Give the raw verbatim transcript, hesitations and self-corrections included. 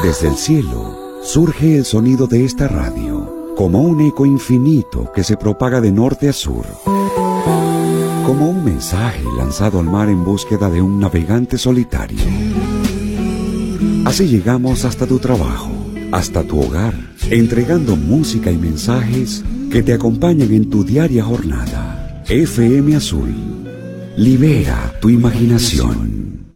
Desde el cielo surge el sonido de esta radio, como un eco infinito que se propaga de norte a sur, como un mensaje lanzado al mar en búsqueda de un navegante solitario. Así llegamos hasta tu trabajo, hasta tu hogar, entregando música y mensajes que te acompañan en tu diaria jornada. F M Azul, libera tu imaginación.